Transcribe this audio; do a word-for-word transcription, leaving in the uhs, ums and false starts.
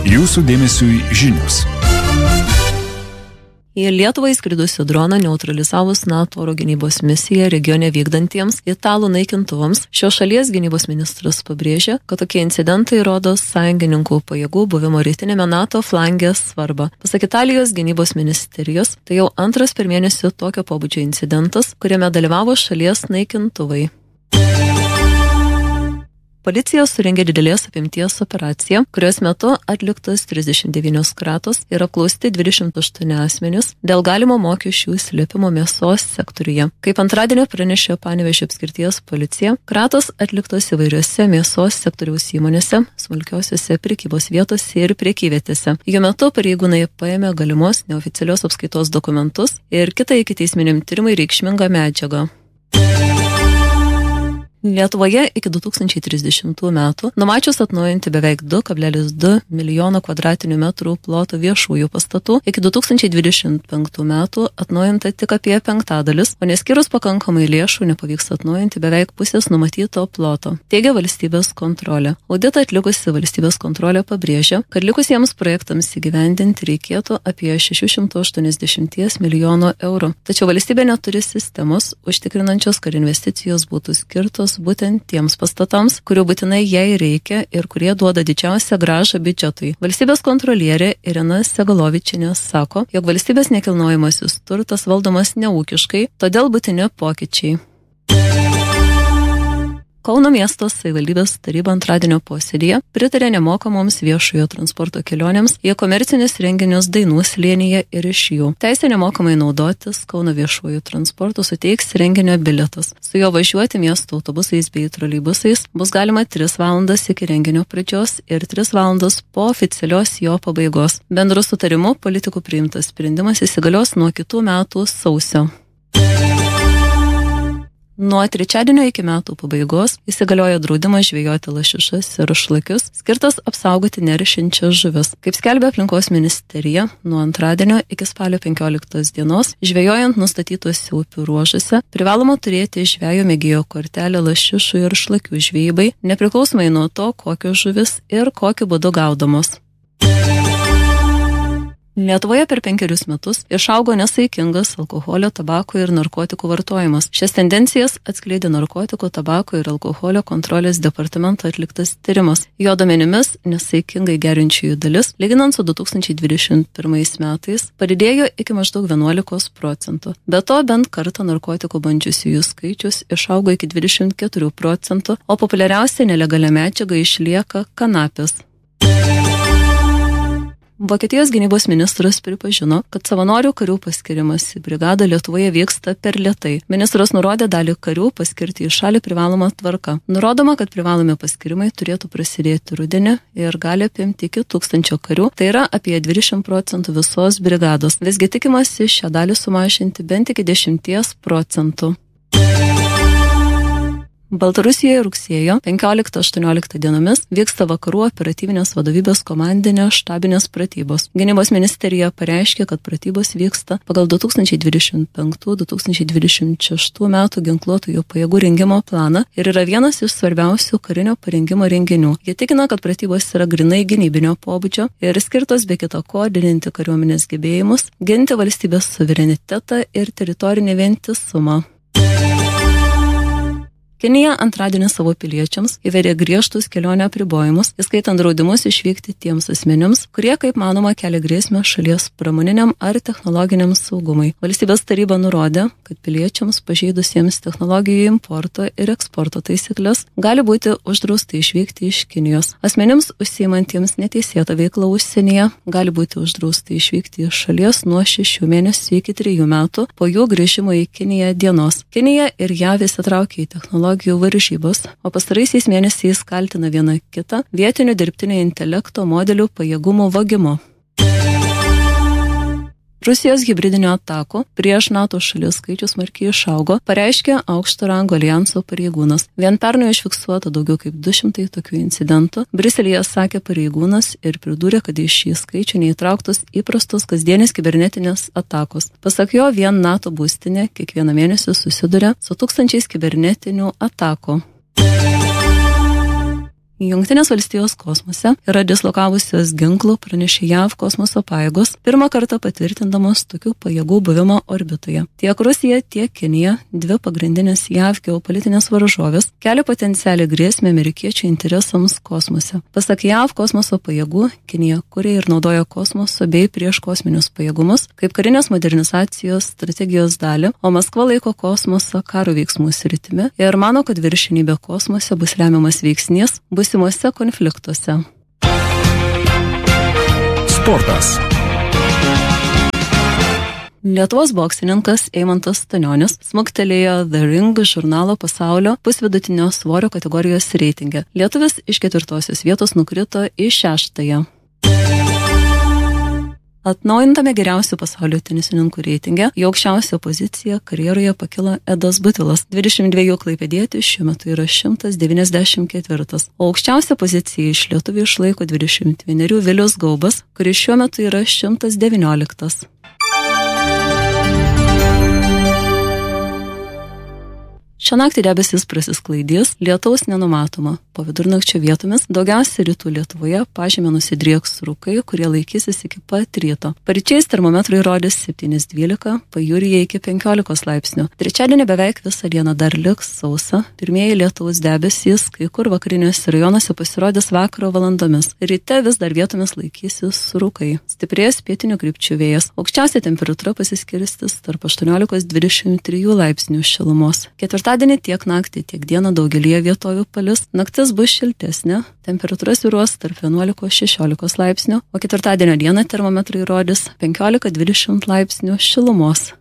Jūsų dėmesiui žinios. Į Lietuvą įskridusių droną neutralizavus NATO oro gynybos misiją regione vykdantiems italų naikintuvams, šios šalies gynybos ministras pabrėžė, kad tokie incidentai rodo sąjungininkų pajėgų buvimo rytinėme NATO flange svarbą. Pasak Italijos gynybos ministerijos, tai jau antras per mėnesį tokio pobūdžio incidentas, kuriame dalyvavo šalies naikintuvai. Policija surengė didelės apimties operaciją, kurios metu atliktas trisdešimt devynios kratos ir apklausti dvidešimt aštuoni asmenys dėl galimo mokesčių slėpimo mėsos sektoriuje. Kaip antradienį pranešė Panevėžio apskrities policija, kratos atliktos įvairiose mėsos sektoriaus įmonėse, smulkiosiuose prekybos vietose ir prekyvietėse. Jų metu pareigūnai paėmė galimos neoficialios apskaitos dokumentus ir kitą ikiteisminiam tyrimui reikšmingą medžiagą. Lietuvoje iki du tūkstančiai trisdešimtų metų numačius atnaujinti beveik du kablelis du milijono kvadratinių metrų ploto viešųjų pastatų, iki du tūkstančiai dvidešimt penktų metų atnaujinta tik apie penktadalis, o neskyrus pakankamai lėšų nepavyks atnaujinti beveik pusės numatyto ploto, teigia valstybės kontrolė. Auditą atlikusi valstybės kontrolė pabrėžia, kad likusiems projektams įgyvendinti reikėtų apie šeši šimtai aštuoniasdešimt milijonų eurų. Tačiau valstybė neturi sistemos užtikrinančios, kad investicijos būtų skirtos būtent tiems pastatams, kurių būtinai jai reikia ir kurie duoda didžiausią grąžą biudžetui. Valstybės kontrolierė Irena Segalovičienė sako, jog valstybės nekilnojamasis turtas valdomas neūkiškai, todėl būtini pokyčiai. Kauno miesto savivaldybės taryba antradienio posėdyje pritarė nemokamoms viešojo transporto kelionėms į komercinius renginius Dainų slėnyje ir iš jų. Teisę nemokamai naudotis Kauno viešuoju transportu suteiks renginio bilietas. Su juo važiuoti miesto autobusais bei troleibusais bus galima tris valandas iki renginio pradžios ir tris valandas po oficialios jo pabaigos. Bendru sutarimu politikų priimtas sprendimas įsigalios nuo kitų metų sausio. Nuo trečiadienio iki metų pabaigos įsigaliojo draudimas žvejoti lašišas ir šlakius, skirtas apsaugoti neršiančias žuvis. Kaip skelbia aplinkos ministerija, nuo antradienio iki spalio penkioliktos dienos, žvejojant nustatytuose upių ruožuose, privaloma turėti žvejo mėgėjo kortelę lašišų ir šlakių žvejybai, nepriklausomai nuo to, kokios žuvis ir kokiu būdu gaudomos. Lietuvoje per penkerius metus išaugo nesaikingas alkoholio, tabako ir narkotikų vartojimas. Šias tendencijas atskleidė narkotikų, tabako ir alkoholio kontrolės departamento atliktas tyrimas. Jo duomenimis nesaikingai geriančiųjų dalis, lyginant su du tūkstančiai dvidešimt pirmais metais, padidėjo iki maždaug vienuolikos procentų. Be to, bent kartą narkotikų bandžiusiųjų skaičius išaugo iki dvidešimt keturių procentų, o populiariausia nelegalia medžiaga išlieka kanapės. Vokietijos gynybos ministras pripažino, kad savanorių karių paskirimas į brigadą Lietuvoje vyksta per lėtai. Ministras nurodė dalį karių paskirti į šalį privalomą tvarką. Nurodoma, kad privalomi paskirimai turėtų prasidėti rudenį ir gali apimti iki tūkstančio karių, tai yra apie dvidešimt procentų visos brigados. Visgi tikimasi šią dalį sumažinti bent iki dešimties procentų. Baltarusijoje rugsėjo penkioliktą aštuonioliktą dienomis vyksta vakarų operatyvinės vadovybės komandinė štabinės pratybos. Gynybos ministerija pareiškė, kad pratybos vyksta pagal du tūkstančiai dvidešimt penktų - du tūkstančiai dvidešimt šeštų metų ginkluotųjų pajėgų rengimo planą ir yra vienas iš svarbiausių karinio parengimo renginių. Jie tikina, kad pratybos yra grinai gynybinio pobūdžio ir skirtos be kita ko didinti kariuomenės gebėjimus, ginti valstybės suverenitetą ir teritorinį vientisumą. Kinija antradienį savo piliečiams įvedė griežtus kelionę apribojimus, įskaitant draudimus išvykti tiems asmenims, kurie, kaip manoma, kelia grėsmę šalies pramoniniam ar technologiniam saugumui. Valstybės taryba nurodė, kad piliečiams pažeidusiems technologijų importo ir eksporto taisyklės gali būti uždrausta išvykti iš Kinijos. Asmenims užsiimantiems neteisėtą veiklą užsienyje gali būti uždrausta išvykti iš šalies nuo šešių mėnesių iki trijų metų po jų grįžimo į Kiniją dienos. Kinija ir J A V įsitraukė į technologijų varžybos, o pastaraisiais mėnesiais kaltina viena kitą vietinių dirbtinio intelekto modelių pajėgumų vagimu. Rusijos hibridinių atakų prieš NATO šalies skaičius smarkiai išaugo, pareiškė aukšto rango alijanso pareigūnas. Vien pernai užfiksuota daugiau kaip du šimtai tokių incidentų. Briuselyje sakė pareigūnas ir pridūrė, kad į šį skaičių neįtrauktos įprastos kasdienės kibernetinės atakos. Pasak jo, vien NATO būstinė kiekvieną mėnesį susiduria su tūkstančiais kibernetinių atakų. Jungtinės valstijos kosmose yra dislokavusios ginklų, pranešė J A V kosmoso pajėgos, pirmą kartą patvirtindamos tokių pajėgų buvimą orbitoje. Tiek Rusija, tiek Kinija, dvi pagrindinės J A V geopolitinės varžovės, kelia potencialią grėsmę amerikiečių interesams kosmose. Pasak J A V kosmoso pajėgų, Kinija kuria ir naudoja kosmoso bei prieškosminius pajėgumus kaip karinės modernizacijos strategijos dalį, o Maskva laiko kosmosą karo veiksmų sritimi ir mano, kad viršenybė kosmose bus remiamas veiksnys būsimuose konfliktuose. Sportas. Lietuvos boksininkas Eimantas Stanionis smuktelėjo The Ring žurnalo pasaulio pusvidutinio svorio kategorijos reitinge. Lietuvis iš ketvirtosios vietos nukrito į šeštąją. Atnaujintame geriausių pasaulio tenisininkų reitinge į aukščiausią poziciją karjeroje pakilo Edas Butvilas. dvidešimt dviejų klaipėdietis šiuo metu yra šimtas devyniasdešimt ketvirtas, o aukščiausią poziciją iš lietuvių išlaiko dvidešimt vienerių Vilius Gaubas, kuris šiuo metu yra šimtas devynioliktas. Šią naktį debesys prasisklaidys, lietaus nenumatoma. Po vidurnakčio vietomis daugiausia rytų Lietuvoje pažeme nusidrieks rūkai, kurie laikysis iki pat ryto. Paryčiais termometrai rodys septyni dvylika, pajūryje iki penkiolikos laipsnių. Trečiadienį beveik visą dieną dar liks sausa. Pirmieji lietaus debesys kai kur vakariniuose rajonuose pasirodys vakaro valandomis. Ryte vis dar vietomis laikysis rūkai. Stiprės pietinių krypčių vėjas. Aukščiausia temperatūra pasiskirstis tarp aštuoniolikos dvidešimt trijų laipsnių šilumos. Ketvirtadienį tiek naktį, tiek dieną daugelyje vietovių palis. Naktis bus šiltesnė, temperatūra svyruos tarp vienuolikos šešiolikos laipsnių, o ketvirtadienio dieną termometrai rodys penkiolika dvidešimt laipsnių šilumos.